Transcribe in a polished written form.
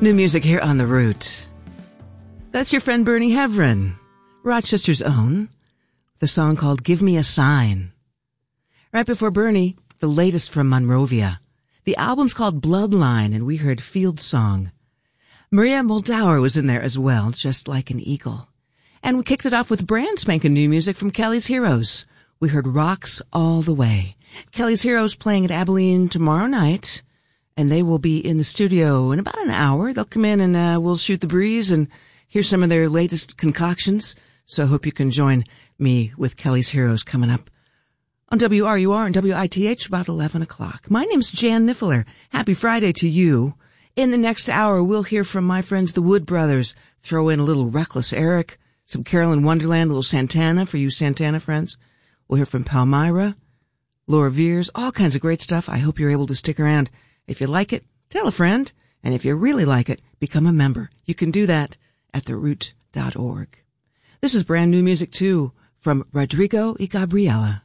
New music here on The Root. That's your friend Bernie Hevron, Rochester's own, the song called Give Me a Sign. Right before Bernie, the latest from Monrovia. The album's called Bloodline, and we heard Field Song. Maria Moldauer was in there as well, Just Like an Eagle. And we kicked it off with brand spanking new music from Kelly's Heroes. We heard Rocks All the Way. Kelly's Heroes playing at Abilene tomorrow night. And they will be in the studio in about an hour. They'll come in and we'll shoot the breeze and hear some of their latest concoctions. So I hope you can join me with Kelly's Heroes coming up on WRUR and WITH about 11 o'clock. My name's Jan Niffler. Happy Friday to you. In the next hour, we'll hear from my friends, the Wood Brothers. Throw in a little Reckless Eric, some Carolyn Wonderland, a little Santana for you Santana friends. We'll hear from Palmyra, Laura Veers, all kinds of great stuff. I hope you're able to stick around. If you like it, tell a friend. And if you really like it, become a member. You can do that at theroot.org. This is brand new music, too, from Rodrigo y Gabriela.